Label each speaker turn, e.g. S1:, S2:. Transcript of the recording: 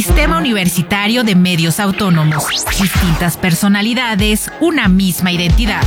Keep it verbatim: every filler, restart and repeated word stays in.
S1: Sistema Universitario de Medios Autónomos. Distintas personalidades, una misma identidad.